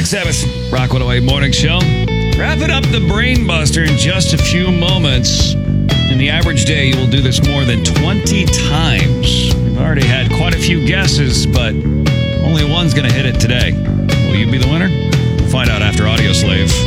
Sabbath, Rock 108 Morning Show. Wrapping up the Brain Buster in just a few moments. In the average day, you will do this more than 20 times. We've already had quite a few guesses, but only one's going to hit it today. Will you be the winner? We'll find out after Audio Slave.